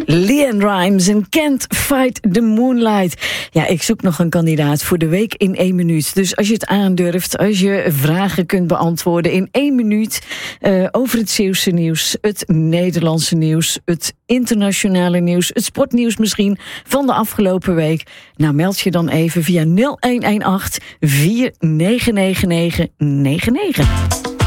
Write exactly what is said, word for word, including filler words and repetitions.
LeAnn Rimes en Can't Fight the Moonlight. Ja, ik zoek nog een kandidaat voor de week in één minuut. Dus als je het aandurft, als je vragen kunt beantwoorden in één minuut uh, over het Zeeuwse nieuws, het Nederlandse nieuws, het internationale nieuws, het sportnieuws misschien van de afgelopen week. Nou, meld je dan even via nul een een acht, vier negen negen negen negen negen.